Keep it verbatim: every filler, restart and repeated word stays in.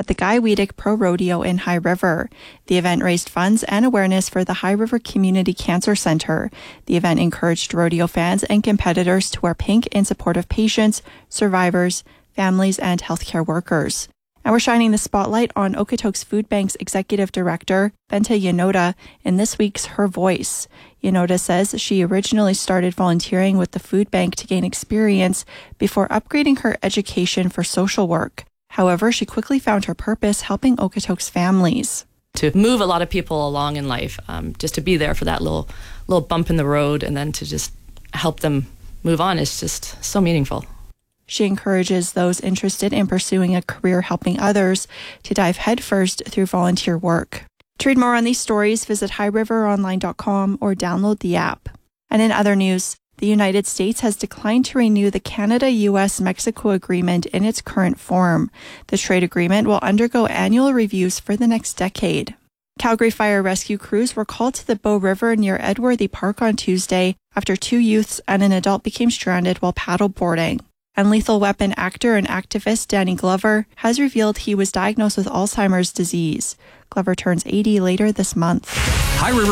at the Guy Weedick Pro Rodeo in High River. The event raised funds and awareness for the High River Community Cancer Center. The event encouraged rodeo fans and competitors to wear pink in support of patients, survivors, families, and healthcare workers. And we're shining the spotlight on Okotoks Food Bank's Executive Director, Bente Yanoda, in this week's Her Voice. Yanoda says she originally started volunteering with the food bank to gain experience before upgrading her education for social work. However, she quickly found her purpose helping Okotoks families. To move a lot of people along in life, um, just to be there for that little, little bump in the road and then to just help them move on is just so meaningful. She encourages those interested in pursuing a career helping others to dive headfirst through volunteer work. To read more on these stories, visit high river online dot com or download the app. And in other news, the United States has declined to renew the Canada U S Mexico agreement in its current form. The trade agreement will undergo annual reviews for the next decade. Calgary fire rescue crews were called to the Bow River near Edworthy Park on Tuesday after two youths and an adult became stranded while paddle boarding. And Lethal Weapon actor and activist Danny Glover has revealed he was diagnosed with Alzheimer's disease. Glover turns eighty later this month. High River